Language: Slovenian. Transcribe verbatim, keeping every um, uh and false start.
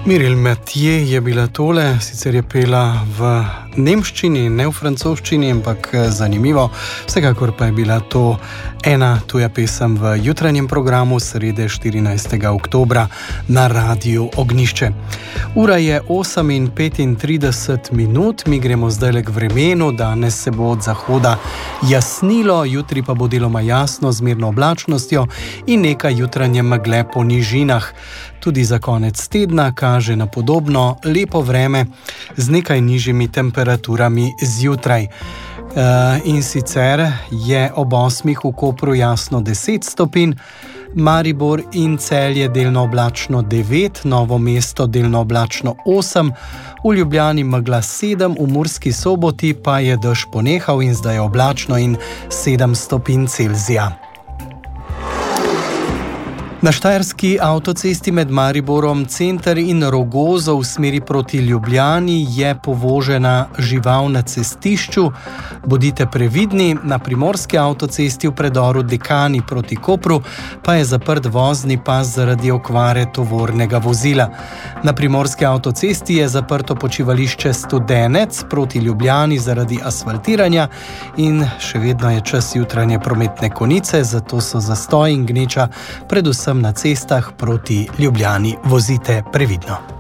Mirel Mathieu je bila tole, sicer je pela v nemščini, ne v francoščini, ampak zanimivo. Vsekakor pa je bila to ena tuja pesem v jutranjem programu srede štirinajstega oktobra na Radiu Ognjišče. Ura je osem in petintrideset minut, mi gremo zdaj k vremenu. Danes se bo od zahoda jasnilo, jutri pa bo deloma jasno z mirno oblačnostjo in nekaj jutranje megle po nižinah. Tudi za konec tedna kaže na podobno lepo vreme z nekaj nižjimi temperaturami zjutraj. E, in sicer je ob osmih v Kopru jasno deset stopinj, Maribor in Celje delno oblačno devet, Novo mesto delno oblačno osem, v Ljubljani megla sedem, v Murski Soboti pa je dež ponehal in zdaj je oblačno in sedem stopinj Celzija. Na štajerski avtocesti med Mariborom center in Rogozo v smeri proti Ljubljani je povožena žival na cestišču. Bodite previdni, na primorski avtocesti v predoru Dekani proti Kopru pa je zaprt vozni pas zaradi okvare tovornega vozila. Na primorski avtocesti je zaprto počivališče Studenec proti Ljubljani zaradi asfaltiranja in še vedno je čas jutranje prometne konice, zato so zastoj in gneča predvsem na cestah proti Ljubljani. Vozite previdno.